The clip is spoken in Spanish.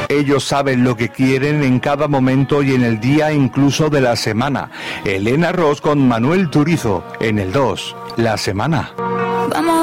Ellos saben lo que quieren en cada momento y en el día incluso de la semana. Elena Ross con Manuel Turizo en el 2, La Semana. Vamos